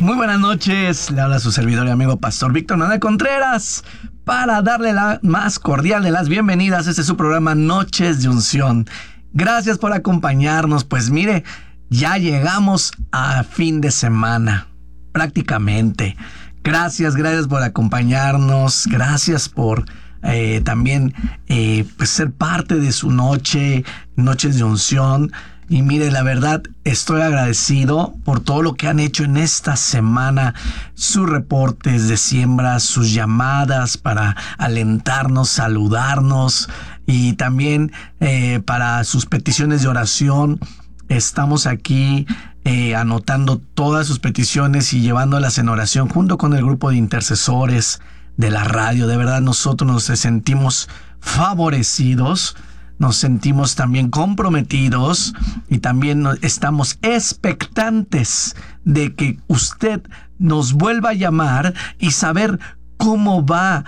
Muy buenas noches, le habla su servidor y amigo Pastor Víctor Manuel Contreras para darle la más cordial de las bienvenidas a este su programa Noches de Unción. Gracias por acompañarnos, pues mire, ya llegamos a fin de semana, prácticamente. Gracias por acompañarnos, gracias por también pues ser parte de su noche, Noches de Unción. Y mire, la verdad, estoy agradecido por todo lo que han hecho en esta semana, sus reportes de siembra, sus llamadas para alentarnos, saludarnos y también para sus peticiones de oración. Estamos aquí anotando todas sus peticiones y llevándolas en oración junto con el grupo de intercesores de la radio. De verdad, nosotros nos sentimos favorecidos. Nos sentimos también comprometidos y también estamos expectantes de que usted nos vuelva a llamar y saber cómo va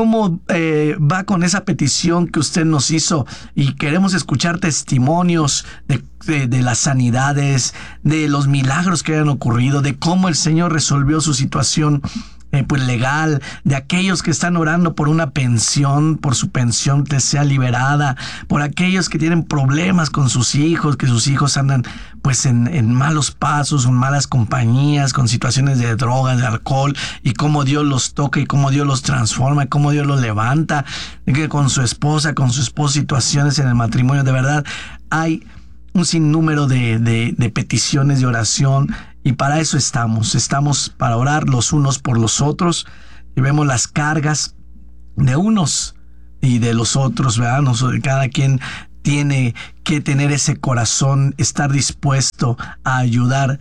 con esa petición que usted nos hizo. Y queremos escuchar testimonios de las sanidades, de los milagros que hayan ocurrido, de cómo el Señor resolvió su situación pues legal, de aquellos que están orando por una pensión, por su pensión que sea liberada, por aquellos que tienen problemas con sus hijos, que sus hijos andan pues en malos pasos, en malas compañías, con situaciones de drogas, de alcohol, y cómo Dios los toca y cómo Dios los transforma, y cómo Dios los levanta, y que con su esposa, situaciones en el matrimonio. De verdad, hay un sinnúmero de peticiones de oración. Y para eso estamos para orar los unos por los otros. Y vemos las cargas de unos y de los otros, ¿verdad? Cada quien tiene que tener ese corazón, estar dispuesto a ayudar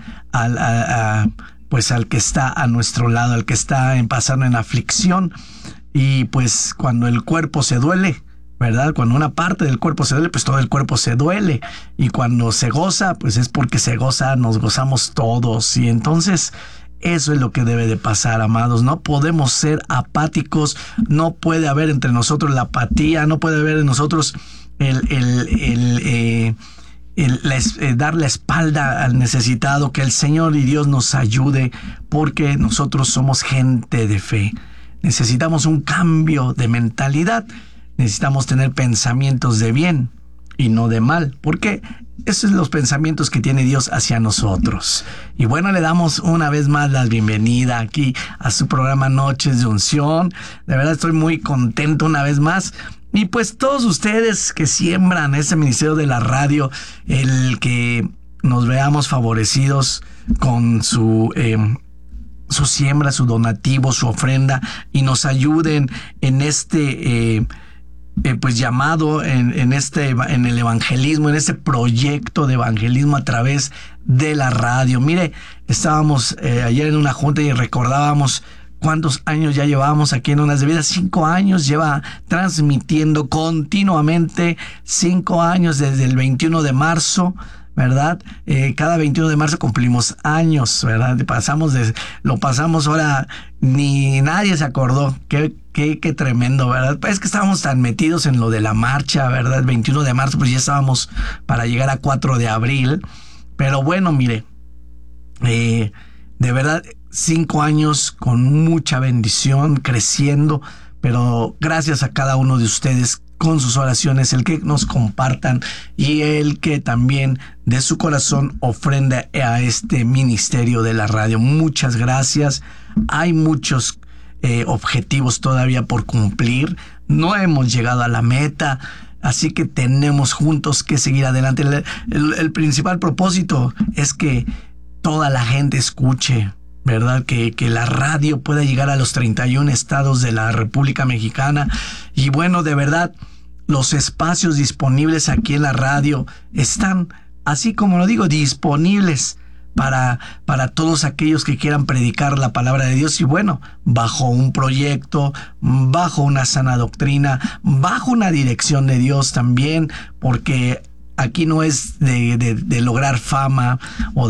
pues al que está a nuestro lado, al que está pasando en aflicción. Y pues cuando el cuerpo se duele, ¿verdad? Cuando una parte del cuerpo se duele, pues todo el cuerpo se duele. Y cuando se goza, pues es porque se goza, nos gozamos todos. Y entonces eso es lo que debe de pasar, amados. No podemos ser apáticos, no puede haber entre nosotros la apatía, no puede haber en nosotros dar la espalda al necesitado. Que el Señor y Dios nos ayude, porque nosotros somos gente de fe. Necesitamos un cambio de mentalidad. Necesitamos tener pensamientos de bien y no de mal, porque esos son los pensamientos que tiene Dios hacia nosotros. Y bueno, le damos una vez más la bienvenida aquí a su programa Noches de Unción. De verdad estoy muy contento una vez más. Y pues todos ustedes que siembran ese ministerio de la radio, el que nos veamos favorecidos con su siembra, su donativo, su ofrenda, y nos ayuden en este pues llamado en el evangelismo, en este proyecto de evangelismo a través de la radio. Mire, estábamos ayer en una junta y recordábamos cuántos años ya llevábamos aquí en Ondas de Vida. 5 años lleva transmitiendo continuamente, 5 años desde el 21 de marzo, ¿verdad? Cada 21 de marzo cumplimos años, ¿verdad? Lo pasamos ahora, ni nadie se acordó. Qué tremendo, ¿verdad? Pues es que estábamos tan metidos en lo de la marcha, ¿verdad? El 21 de marzo, pues ya estábamos para llegar a 4 de abril. Pero bueno, mire, de verdad, 5 años con mucha bendición, creciendo, pero gracias a cada uno de ustedes con sus oraciones, el que nos compartan y el que también de su corazón ofrenda a este ministerio de la radio. Muchas gracias. Hay muchos objetivos todavía por cumplir. No hemos llegado a la meta, así que tenemos juntos que seguir adelante. El principal propósito es que toda la gente escuche, ¿verdad? Que la radio pueda llegar a los 31 estados de la República Mexicana. Y bueno, de verdad, los espacios disponibles aquí en la radio están, así como lo digo, disponibles para todos aquellos que quieran predicar la palabra de Dios. Y bueno, bajo un proyecto, bajo una sana doctrina, bajo una dirección de Dios también, porque aquí no es de lograr fama o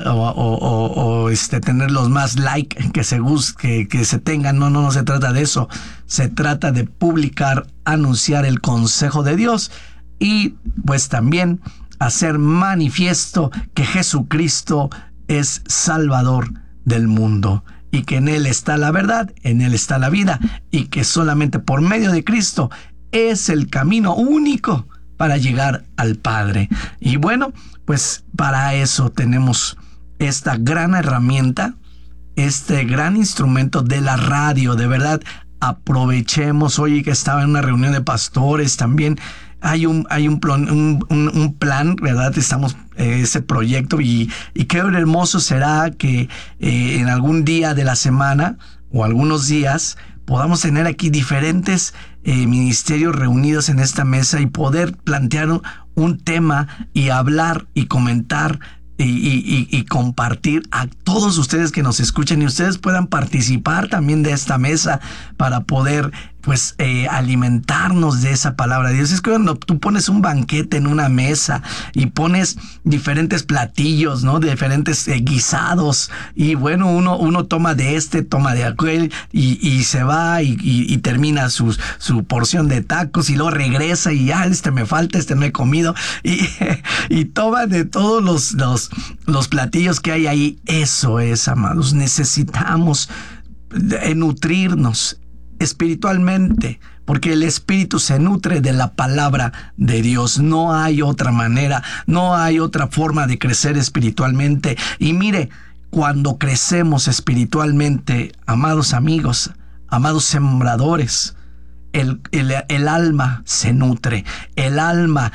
tener los más like que se tengan. No se trata de eso. Se trata de publicar, anunciar el consejo de Dios y pues también hacer manifiesto que Jesucristo es Salvador del mundo, y que en Él está la verdad, en Él está la vida, y que solamente por medio de Cristo es el camino único para llegar al Padre. Y bueno, pues para eso tenemos esta gran herramienta, este gran instrumento de la radio. De verdad, aprovechemos. Hoy que estaba en una reunión de pastores también, hay un plan, ¿verdad? Estamos ese proyecto, y qué hermoso será que en algún día de la semana o algunos días podamos tener aquí diferentes ministerios reunidos en esta mesa y poder plantear un tema y hablar y comentar y compartir a todos ustedes que nos escuchan, y ustedes puedan participar también de esta mesa para poder pues alimentarnos de esa palabra de Dios. Es que cuando tú pones un banquete en una mesa y pones diferentes platillos, ¿no? De diferentes guisados, y bueno, uno toma de este, toma de aquel, y se va y termina su porción de tacos, y luego regresa y ya, este me falta, este no he comido, y toma de todos los platillos que hay ahí. Eso es, amados, necesitamos nutrirnos espiritualmente, porque el espíritu se nutre de la palabra de Dios. No hay otra manera, no hay otra forma de crecer espiritualmente. Y mire, cuando crecemos espiritualmente, amados amigos, amados sembradores, el alma se nutre, el alma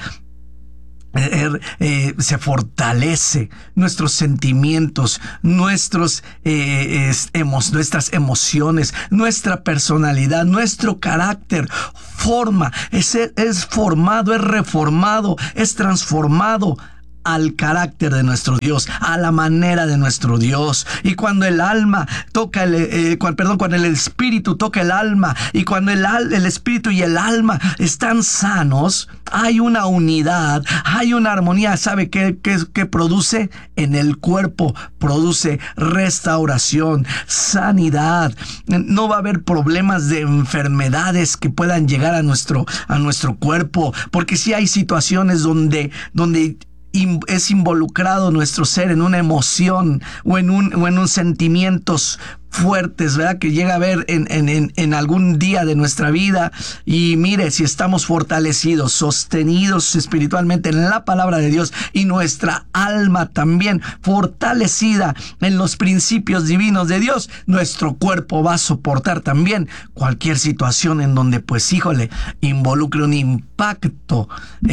se fortalece, nuestros sentimientos, nuestras emociones, nuestra personalidad, nuestro carácter es formado, es reformado, es transformado al carácter de nuestro Dios, a la manera de nuestro Dios. Y cuando el alma toca cuando el espíritu toca el alma, y cuando el espíritu y el alma están sanos, hay una unidad, hay una armonía. ¿Sabe qué produce? En el cuerpo produce restauración, sanidad. No va a haber problemas de enfermedades que puedan llegar a nuestro cuerpo, porque si hay situaciones donde es involucrado nuestro ser en una emoción o en un sentimientos fuertes, ¿verdad? Que llega a haber en algún día de nuestra vida. Y mire, si estamos fortalecidos, sostenidos espiritualmente en la palabra de Dios, y nuestra alma también fortalecida en los principios divinos de Dios, nuestro cuerpo va a soportar también cualquier situación en donde, pues, híjole, involucre un impacto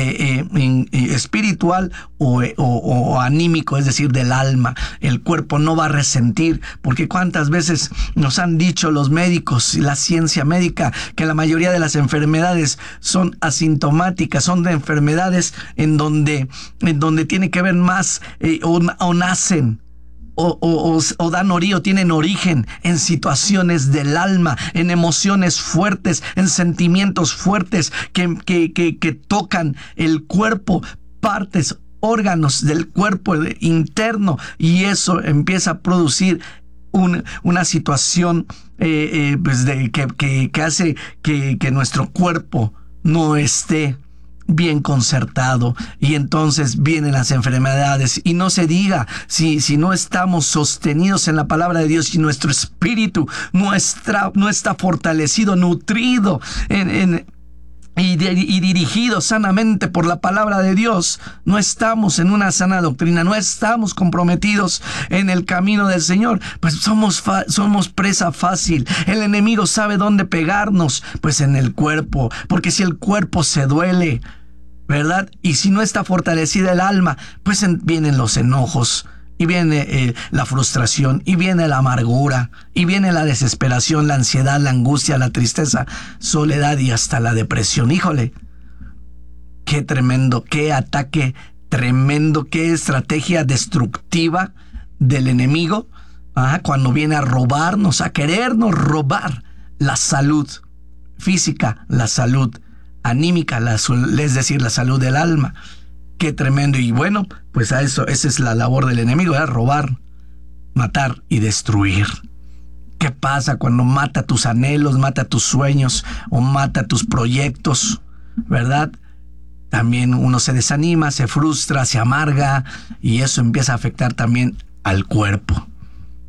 espiritual o anímico, es decir, del alma. El cuerpo no va a resentir, porque cuántas veces nos han dicho los médicos y la ciencia médica que la mayoría de las enfermedades son asintomáticas, son de enfermedades en donde tiene que ver más o nacen o dan origen, tienen origen en situaciones del alma, en emociones fuertes, en sentimientos fuertes que tocan el cuerpo, partes, órganos del cuerpo interno, y eso empieza a producir una situación pues que hace que nuestro cuerpo no esté bien concertado, y entonces vienen las enfermedades. Y no se diga si no estamos sostenidos en la palabra de Dios, y nuestro espíritu no está fortalecido, nutrido y dirigido sanamente por la palabra de Dios. No estamos en una sana doctrina, no estamos comprometidos en el camino del Señor, pues somos presa fácil. El enemigo sabe dónde pegarnos, pues en el cuerpo, porque si el cuerpo se duele, ¿verdad? Y si no está fortalecida el alma, pues vienen los enojos, y viene la frustración, y viene la amargura, y viene la desesperación, la ansiedad, la angustia, la tristeza, soledad y hasta la depresión. Híjole, qué tremendo, qué ataque tremendo, qué estrategia destructiva del enemigo, cuando viene a robarnos, a querernos robar la salud física, la salud anímica, es decir, la salud del alma. Qué tremendo. Y bueno, pues esa es la labor del enemigo, ¿verdad? Robar, matar y destruir. ¿Qué pasa cuando mata tus anhelos, mata tus sueños o mata tus proyectos, ¿verdad? También uno se desanima, se frustra, se amarga, y eso empieza a afectar también al cuerpo.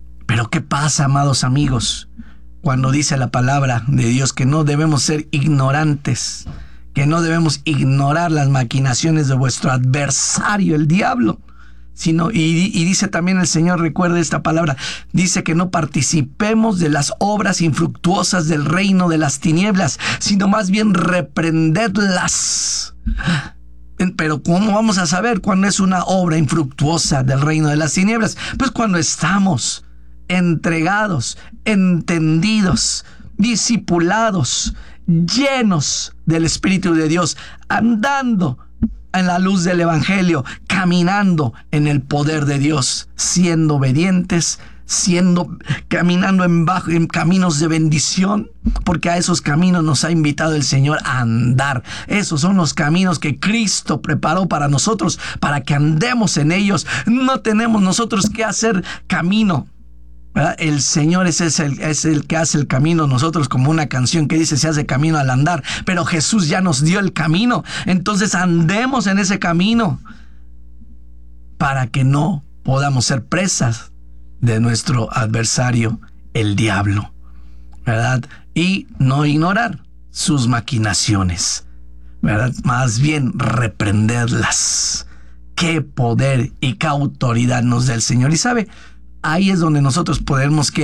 Pero ¿qué pasa, amados amigos, cuando dice la palabra de Dios que no debemos ser ignorantes, que no debemos ignorar las maquinaciones de vuestro adversario, el diablo? Y dice también el Señor, recuerde esta palabra, dice que no participemos de las obras infructuosas del reino de las tinieblas, sino más bien reprendedlas. Pero ¿cómo vamos a saber cuándo es una obra infructuosa del reino de las tinieblas? Pues cuando estamos entregados, entendidos, discipulados, llenos del Espíritu de Dios, andando en la luz del Evangelio, caminando en el poder de Dios, siendo obedientes, caminando en caminos de bendición, porque a esos caminos nos ha invitado el Señor a andar. Esos son los caminos que Cristo preparó para nosotros, para que andemos en ellos. No tenemos nosotros que hacer camino, ¿verdad? El Señor es el que hace el camino. Nosotros, como una canción que dice, se hace camino al andar, pero Jesús ya nos dio el camino. Entonces andemos en ese camino para que no podamos ser presas de nuestro adversario, el diablo, ¿verdad? Y no ignorar sus maquinaciones, ¿verdad? Más bien reprenderlas. Qué poder y qué autoridad nos da el Señor. Y sabe, ahí es donde nosotros podemos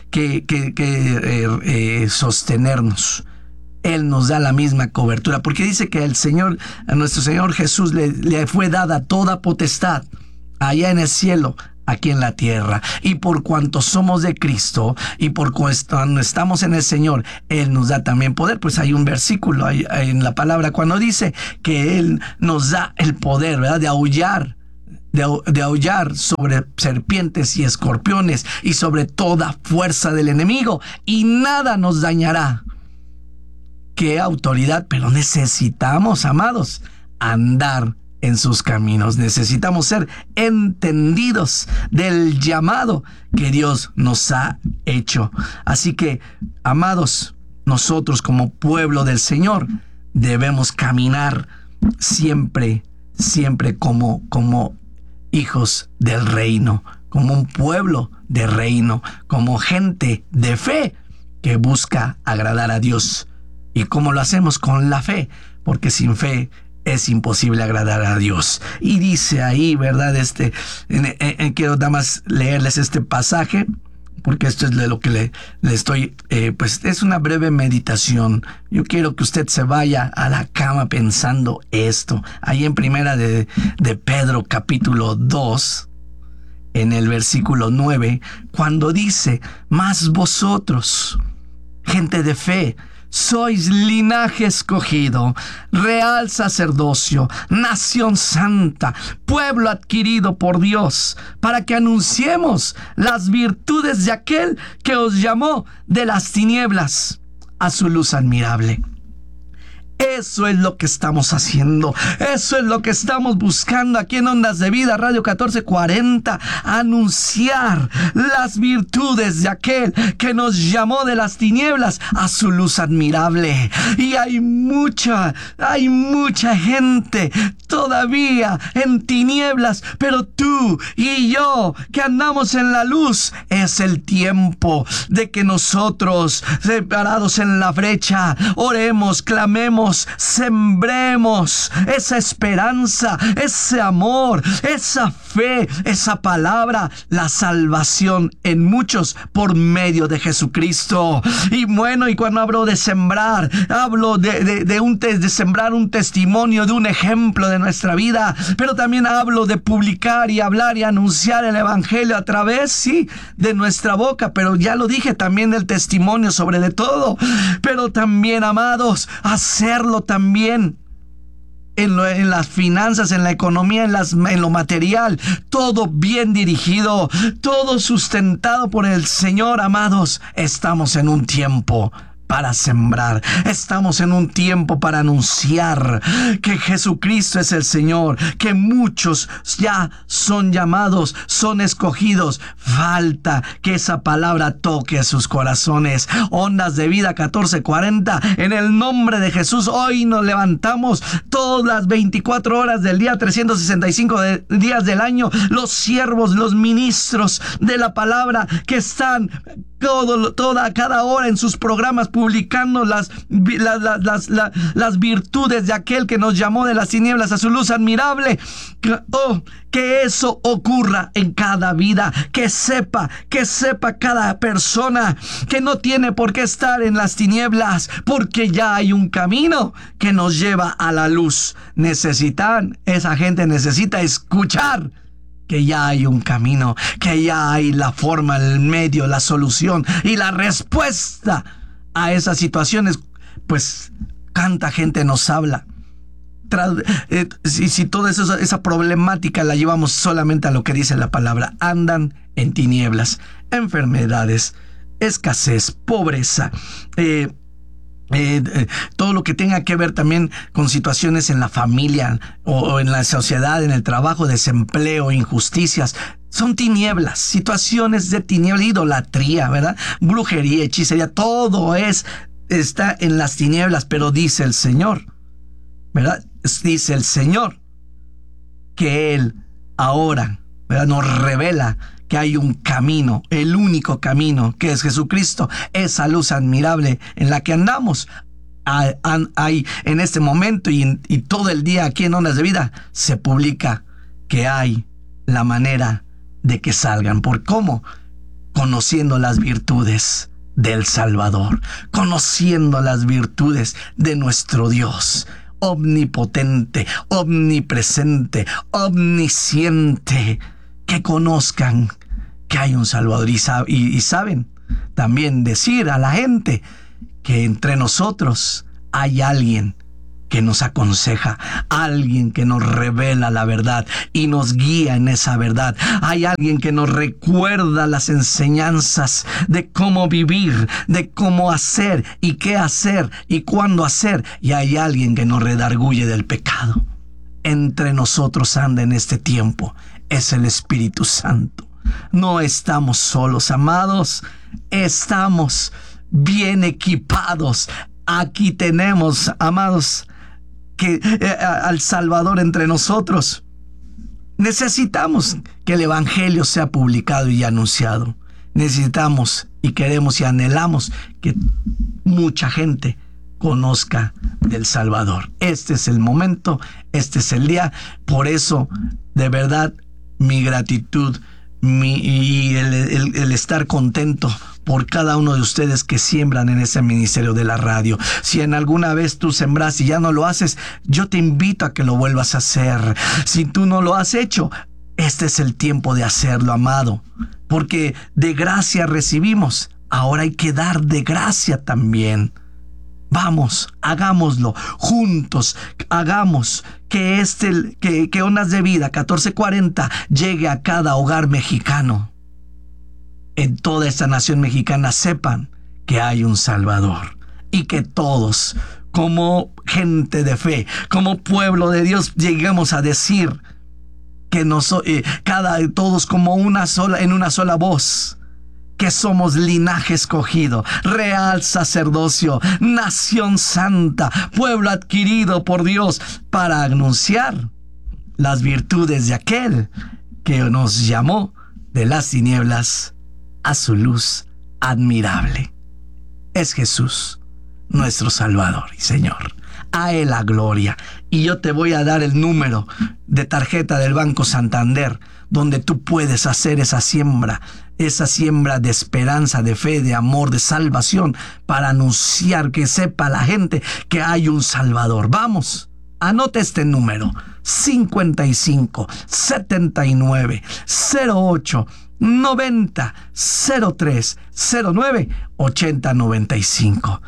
sostenernos. Él nos da la misma cobertura, porque dice que a nuestro Señor Jesús le fue dada toda potestad allá en el cielo, aquí en la tierra. Y por cuanto somos de Cristo y por cuanto estamos en el Señor, Él nos da también poder. Pues hay un versículo en la palabra cuando dice que Él nos da el poder, ¿verdad?, de aullar sobre serpientes y escorpiones y sobre toda fuerza del enemigo, y nada nos dañará. Qué autoridad, pero necesitamos, amados, andar en sus caminos. Necesitamos ser entendidos del llamado que Dios nos ha hecho. Así que, amados, nosotros como pueblo del Señor debemos caminar siempre como hijos del reino, como un pueblo de reino, como gente de fe que busca agradar a Dios. ¿Y cómo lo hacemos? Con la fe, porque sin fe es imposible agradar a Dios. Y dice ahí, ¿verdad? Quiero nada más leerles este pasaje, porque esto es de lo que le estoy, pues es una breve meditación. Yo quiero que usted se vaya a la cama pensando esto. Ahí en primera de Pedro, capítulo 2, en el versículo 9, cuando dice, mas vosotros, gente de fe, sois linaje escogido, real sacerdocio, nación santa, pueblo adquirido por Dios, para que anunciemos las virtudes de aquel que os llamó de las tinieblas a su luz admirable. Eso es lo que estamos haciendo. Eso es lo que estamos buscando aquí en Ondas de Vida, Radio 1440. Anunciar las virtudes de aquel que nos llamó de las tinieblas a su luz admirable. Y hay mucha gente todavía en tinieblas, pero tú y yo que andamos en la luz, es el tiempo de que nosotros, separados en la brecha, oremos, clamemos, sembremos esa esperanza, ese amor, esa fe, esa palabra, la salvación en muchos por medio de Jesucristo. Y bueno, y cuando hablo de sembrar, hablo de sembrar un testimonio, de un ejemplo de nuestra vida, pero también hablo de publicar y hablar y anunciar el evangelio a través, sí, de nuestra boca, pero ya lo dije, también del testimonio sobre de todo, pero también, amados, hacerlo también en las finanzas, en la economía, en lo material, todo bien dirigido, todo sustentado por el Señor. Amados, estamos en un tiempo para sembrar. Estamos en un tiempo para anunciar que Jesucristo es el Señor, que muchos ya son llamados, son escogidos. Falta que esa palabra toque sus corazones. Ondas de Vida 1440, en el nombre de Jesús, hoy nos levantamos todas las 24 horas del día, 365 días del año, los siervos, los ministros de la palabra que están cada hora en sus programas publicando las virtudes de aquel que nos llamó de las tinieblas a su luz admirable. Que eso ocurra en cada vida, que sepa cada persona que no tiene por qué estar en las tinieblas, porque ya hay un camino que nos lleva a la luz. Esa gente necesita escuchar que ya hay un camino, que ya hay la forma, el medio, la solución y la respuesta a esas situaciones. Pues tanta gente nos habla. Si toda esa problemática la llevamos solamente a lo que dice la palabra, andan en tinieblas, enfermedades, escasez, pobreza, todo lo que tenga que ver también con situaciones en la familia o en la sociedad, en el trabajo, desempleo, injusticias. Son tinieblas, situaciones de tinieblas, idolatría, ¿verdad? Brujería, hechicería, todo está en las tinieblas, pero dice el Señor, ¿verdad? Dice el Señor que Él ahora, ¿verdad?, nos revela que hay un camino, el único camino, que es Jesucristo, esa luz admirable en la que andamos. Hay en este momento y todo el día aquí en Ondas de Vida se publica que hay la manera de que salgan. ¿Por cómo? Conociendo las virtudes del Salvador, conociendo las virtudes de nuestro Dios, omnipotente, omnipresente, omnisciente. Que conozcan que hay un Salvador y saben también decir a la gente que entre nosotros hay alguien que nos aconseja, alguien que nos revela la verdad y nos guía en esa verdad. Hay alguien que nos recuerda las enseñanzas de cómo vivir, de cómo hacer y qué hacer y cuándo hacer. Y hay alguien que nos redarguye del pecado. Entre nosotros anda en este tiempo. Es el Espíritu Santo. No estamos solos, amados. Estamos bien equipados. Aquí tenemos, amados, al Salvador entre nosotros. Necesitamos que el Evangelio sea publicado y anunciado. Necesitamos y queremos y anhelamos que mucha gente conozca del Salvador. Este es el momento, este es el día. Por eso, de verdad, mi gratitud y el estar contento por cada uno de ustedes que siembran en ese ministerio de la radio. Si en alguna vez tú sembras y ya no lo haces, yo te invito a que lo vuelvas a hacer. Si tú no lo has hecho, este es el tiempo de hacerlo, amado, porque de gracia recibimos. Ahora hay que dar de gracia también. Vamos, hagámoslo juntos, hagamos que que Ondas de Vida 1440 llegue a cada hogar mexicano. En toda esta nación mexicana sepan que hay un Salvador y que todos, como gente de fe, como pueblo de Dios, lleguemos a decir que todos como en una sola voz, que somos linaje escogido, real sacerdocio, nación santa, pueblo adquirido por Dios, para anunciar las virtudes de aquel que nos llamó de las tinieblas a su luz admirable. Es Jesús, nuestro Salvador y Señor. A Él la gloria. Y yo te voy a dar el número de tarjeta del Banco Santander, donde tú puedes hacer esa siembra de esperanza, de fe, de amor, de salvación, para anunciar, que sepa la gente que hay un Salvador. Vamos, anota este número: 55 79 08 90 03 09 80 95.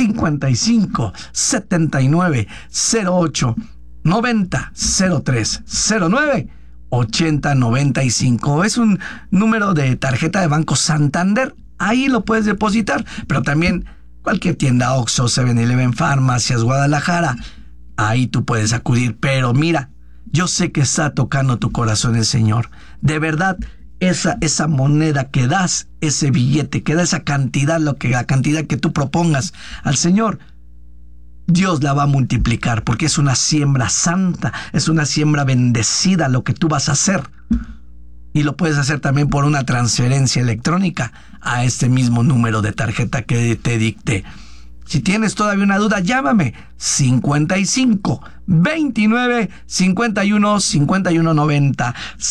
55 79 08 90 03 09 80 95. Es un número de tarjeta de Banco Santander. Ahí lo puedes depositar, pero también cualquier tienda Oxxo, 7-Eleven, Farmacias, Guadalajara, ahí tú puedes acudir. Pero mira, yo sé que está tocando tu corazón el Señor. De verdad, esa moneda que das, ese billete que da, esa cantidad, la cantidad que tú propongas al Señor, Dios la va a multiplicar, porque es una siembra santa, es una siembra bendecida lo que tú vas a hacer. Y lo puedes hacer también por una transferencia electrónica a este mismo número de tarjeta que te dicté. Si tienes todavía una duda, llámame 55 29 51 51 90.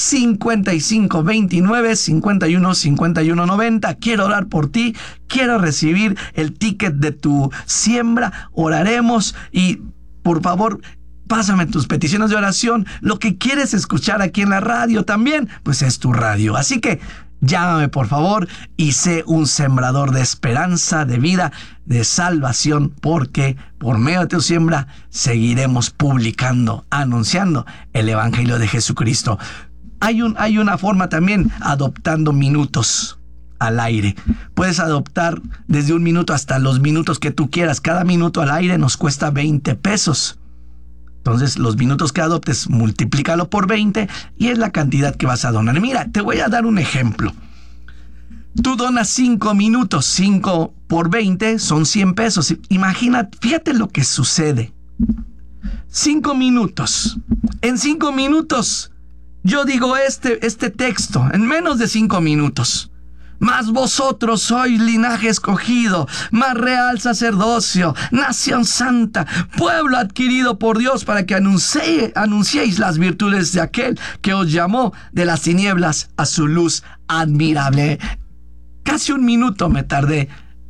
55 29 51 51 90. Quiero orar por ti, quiero recibir el ticket de tu siembra, oraremos y por favor, pásame tus peticiones de oración, lo que quieres escuchar aquí en la radio también, pues es tu radio. Así que llámame por favor y sé un sembrador de esperanza, de vida, de salvación, porque por medio de tu siembra seguiremos publicando, anunciando el Evangelio de Jesucristo. Hay una forma también, adoptando minutos al aire. Puedes adoptar desde 1 minuto hasta los minutos que tú quieras. Cada minuto al aire nos cuesta 20 pesos. Entonces, los minutos que adoptes, multiplícalo por 20 y es la cantidad que vas a donar. Mira, te voy a dar un ejemplo. Tú donas 5 minutos, 5 por 20 son 100 pesos. Imagina, fíjate lo que sucede. 5 minutos. En 5 minutos, yo digo este texto, en menos de 5 minutos. Mas vosotros sois linaje escogido, más real sacerdocio, nación santa, pueblo adquirido por Dios para que anunciéis las virtudes de aquel que os llamó de las tinieblas a su luz admirable. Casi 1 minuto me tardé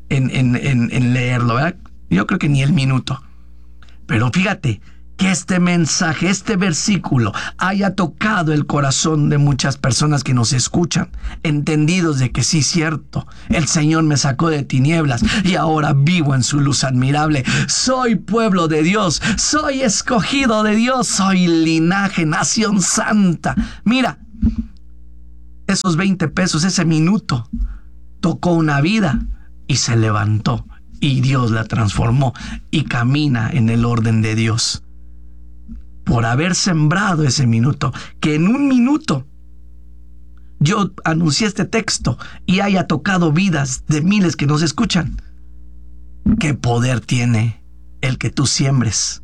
en leerlo, ¿verdad? Yo creo que ni el minuto. Pero fíjate, que este mensaje, este versículo haya tocado el corazón de muchas personas que nos escuchan, entendidos de que sí, cierto, el Señor me sacó de tinieblas y ahora vivo en su luz admirable. Soy pueblo de Dios, soy escogido de Dios, soy linaje, nación santa. Mira, esos 20 pesos, ese minuto, tocó una vida y se levantó y Dios la transformó y camina en el orden de Dios. Por haber sembrado ese minuto, que en 1 minuto yo anuncié este texto y haya tocado vidas de miles que nos escuchan. ¿Qué poder tiene el que tú siembres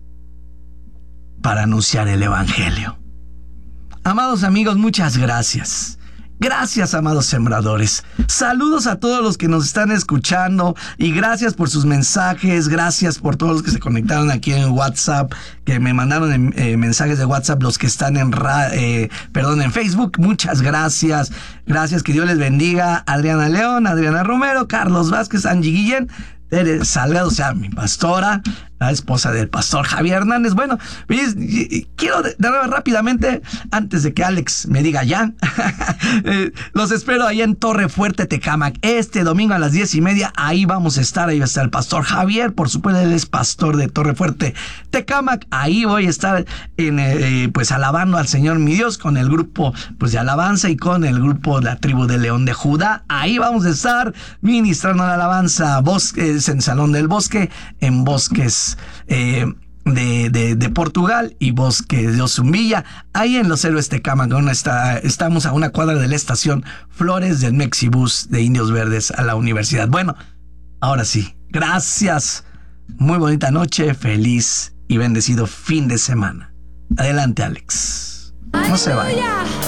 para anunciar el Evangelio? Amados amigos, muchas gracias. Gracias, amados sembradores. Saludos a todos los que nos están escuchando y gracias por sus mensajes. Gracias por todos los que se conectaron aquí en WhatsApp, que me mandaron mensajes de WhatsApp, los que están en Facebook. Muchas gracias. Gracias, que Dios les bendiga. Adriana León, Adriana Romero, Carlos Vázquez, Angie Guillén, Tere Salgado, o sea, mi pastora, la esposa del pastor Javier Hernández. Bueno, quiero dar rápidamente, antes de que Alex me diga ya, los espero ahí en Torre Fuerte, Tecámac, este domingo a las 10:30. Ahí vamos a estar, ahí va a estar el pastor Javier, por supuesto, él es pastor de Torre Fuerte, Tecámac. Ahí voy a estar pues alabando al Señor mi Dios con el grupo pues de alabanza y con el grupo de la tribu de León de Judá. Ahí vamos a estar ministrando la alabanza, Bosques, en Salón del Bosque, en Bosques de Portugal y Bosque de Osumbilla, ahí en Los Héroes Tecámac. Estamos a 1 cuadra de la estación Flores del Mexibus de Indios Verdes a la universidad. Bueno, ahora sí, gracias, muy bonita noche, feliz y bendecido fin de semana. Adelante, Alex, no se vaya.